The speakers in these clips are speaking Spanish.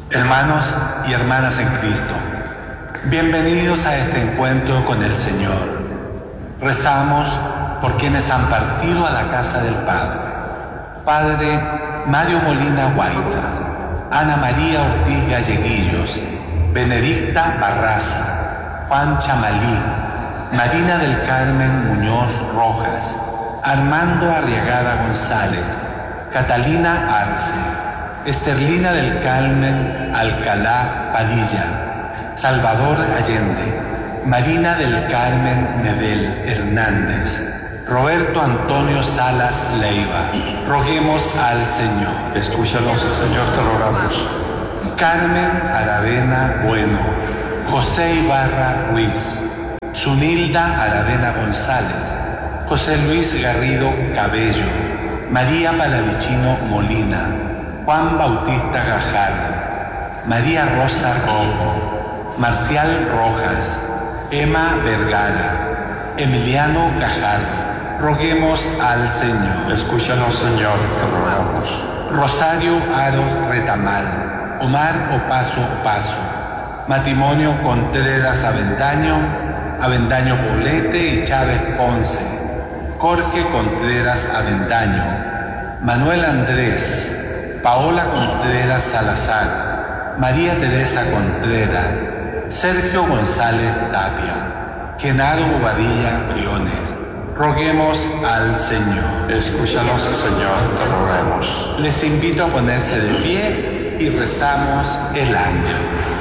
Hermanos y hermanas en Cristo, bienvenidos a este encuentro con el Señor. Rezamos por quienes han partido a la casa del Padre. Padre Mario Molina Guaita, Ana María Ortiz Galleguillos, Benedicta Barraza, Juan Chamalí, Marina del Carmen Muñoz Rojas, Armando Arriagada González, Catalina Arce, Esterlina del Carmen Alcalá Padilla, Salvador Allende, Marina del Carmen Medel Hernández, Roberto Antonio Salas Leiva. Roguemos al Señor. Escúchanos, Señor, te rogamos. Carmen Aravena Bueno, José Ibarra Ruiz, Zunilda Aravena González, José Luis Garrido Cabello, María Palavicino Molina, Juan Bautista Gajardo, María Rosa Rojo, Marcial Rojas, Emma Vergara, Emiliano Gajardo. Roguemos al Señor. Escúchanos, Señor, te rogamos. Rosario Aros Retamal, Omar Opaso Opaso, Matrimonio Contreras Avendaño, Avendaño Poblete y Chávez Ponce, Jorge Contreras Avendaño, Manuel Andrés, Paola Contreras Salazar, María Teresa Contreras, Sergio González Tapia, Genaro Bobadilla Briones. Roguemos al Señor. Escúchanos, Señor, te rogamos. Les invito a ponerse de pie y rezamos el ángel.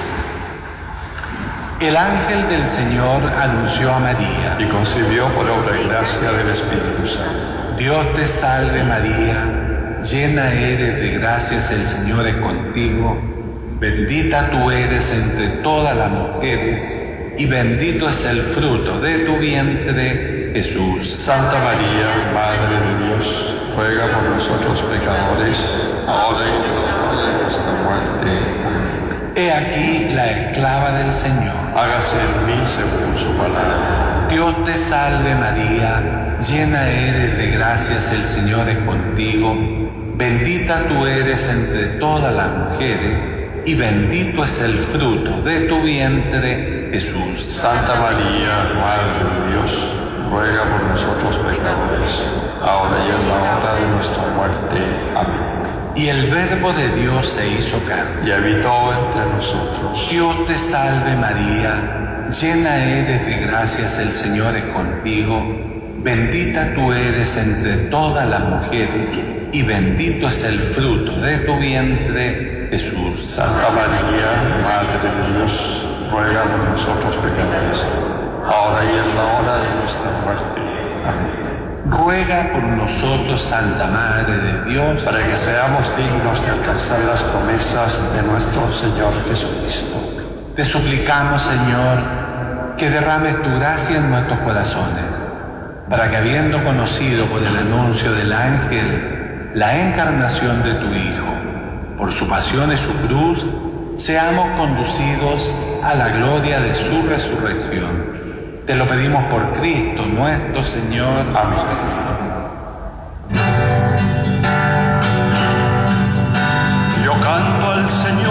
El ángel del Señor anunció a María y concibió por obra y gracia del Espíritu Santo. Dios te salve María, llena eres de gracias, el Señor es contigo. Bendita tú eres entre todas las mujeres y bendito es el fruto de tu vientre, Jesús. Santa María, Madre de Dios, ruega por nosotros pecadores, ahora y en la hora de nuestra muerte. Amén. He aquí la esclava del Señor. Hágase en mí según su palabra. Dios te salve María, llena eres de gracias, el Señor es contigo. Bendita tú eres entre todas las mujeres y bendito es el fruto de tu vientre, Jesús. Santa María, Madre de Dios, ruega por nosotros pecadores, ahora y en la hora de nuestra muerte. Amén. Y el Verbo de Dios se hizo carne y habitó entre nosotros. Dios te salve María, llena eres de gracias, el Señor es contigo. Bendita tú eres entre todas las mujeres y bendito es el fruto de tu vientre, Jesús. Santa María, Madre de Dios, ruega por nosotros pecadores, ahora y en la hora de nuestra muerte. Amén. Ruega por nosotros, Santa Madre de Dios, para que seamos dignos de alcanzar las promesas de nuestro Señor Jesucristo. Te suplicamos, Señor, que derrames tu gracia en nuestros corazones, para que habiendo conocido por el anuncio del ángel la encarnación de tu Hijo, por su pasión y su cruz, seamos conducidos a la gloria de su resurrección. Te lo pedimos por Cristo nuestro Señor. Amén.